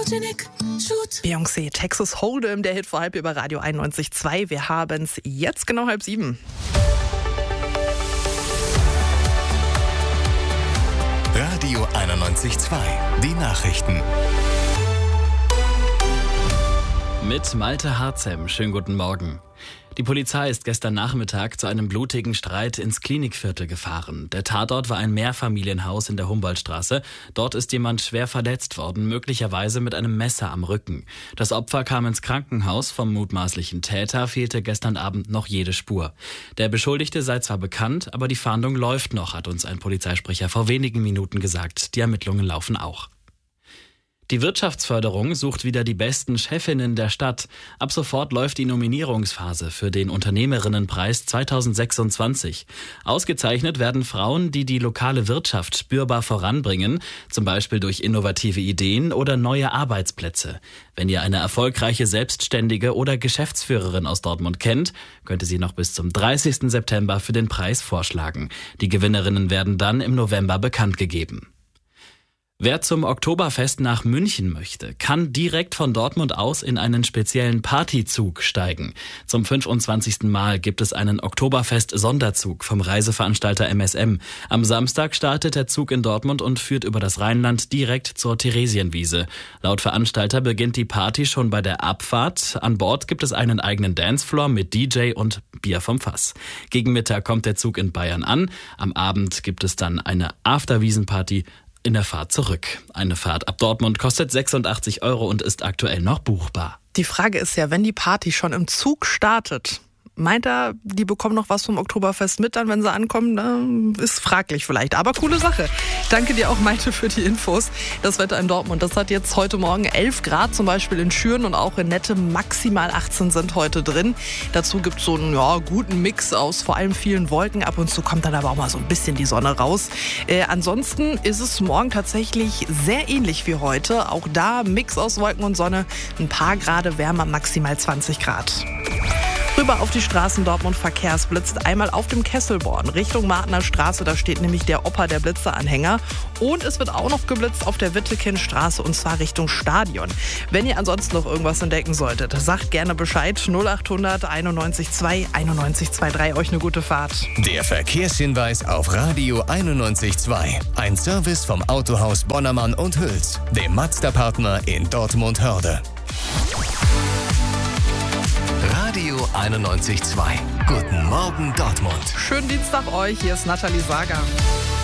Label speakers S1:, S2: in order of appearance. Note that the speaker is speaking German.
S1: Beyoncé, Texas Hold'em, der Hit vor halb über Radio 91.2. Wir haben es jetzt genau 6:30.
S2: Radio 91.2, die Nachrichten.
S3: Mit Malte Harzem, schönen guten Morgen. Die Polizei ist gestern Nachmittag zu einem blutigen Streit ins Klinikviertel gefahren. Der Tatort war ein Mehrfamilienhaus in der Humboldtstraße. Dort ist jemand schwer verletzt worden, möglicherweise mit einem Messer am Rücken. Das Opfer kam ins Krankenhaus. Vom mutmaßlichen Täter fehlte gestern Abend noch jede Spur. Der Beschuldigte sei zwar bekannt, aber die Fahndung läuft noch, hat uns ein Polizeisprecher vor wenigen Minuten gesagt. Die Ermittlungen laufen auch. Die Wirtschaftsförderung sucht wieder die besten Chefinnen der Stadt. Ab sofort läuft die Nominierungsphase für den Unternehmerinnenpreis 2026. Ausgezeichnet werden Frauen, die die lokale Wirtschaft spürbar voranbringen, zum Beispiel durch innovative Ideen oder neue Arbeitsplätze. Wenn ihr eine erfolgreiche Selbstständige oder Geschäftsführerin aus Dortmund kennt, könnt ihr sie noch bis zum 30. September für den Preis vorschlagen. Die Gewinnerinnen werden dann im November bekannt gegeben. Wer zum Oktoberfest nach München möchte, kann direkt von Dortmund aus in einen speziellen Partyzug steigen. Zum 25. Mal gibt es einen Oktoberfest-Sonderzug vom Reiseveranstalter MSM. Am Samstag startet der Zug in Dortmund und führt über das Rheinland direkt zur Theresienwiese. Laut Veranstalter beginnt die Party schon bei der Abfahrt. An Bord gibt es einen eigenen Dancefloor mit DJ und Bier vom Fass. Gegen Mittag kommt der Zug in Bayern an. Am Abend gibt es dann eine Afterwiesenparty in der Fahrt zurück. Eine Fahrt ab Dortmund kostet 86 € und ist aktuell noch buchbar.
S1: Die Frage ist ja, wenn die Party schon im Zug startet, meint er, die bekommen noch was vom Oktoberfest mit, dann wenn sie ankommen? Ist fraglich vielleicht, aber coole Sache. Danke dir auch, Malte, für die Infos. Das Wetter in Dortmund, das hat jetzt heute Morgen 11 Grad, zum Beispiel in Schüren und auch in Nette. Maximal 18 sind heute drin. Dazu gibt es so einen guten Mix aus vor allem vielen Wolken. Ab und zu kommt dann aber auch mal so ein bisschen die Sonne raus. Ansonsten ist es morgen tatsächlich sehr ähnlich wie heute. Auch da Mix aus Wolken und Sonne. Ein paar Grad wärmer, maximal 20 Grad. Rüber auf die Straßen Dortmund verkehrsblitzt. Einmal auf dem Kesselborn Richtung Martner Straße. Da steht nämlich der Opa der Blitzeranhänger. Und es wird auch noch geblitzt auf der Wittekindstraße und zwar Richtung Stadion. Wenn ihr ansonsten noch irgendwas entdecken solltet, sagt gerne Bescheid. 0800 91 2 91 23. Euch eine gute Fahrt.
S2: Der Verkehrshinweis auf Radio 91.2. Ein Service vom Autohaus Bonnermann und Hüls, dem Mazda-Partner in Dortmund-Hörde. Radio 91.2. Guten Morgen Dortmund.
S1: Schönen Dienstag euch. Hier ist Nathalie Sager.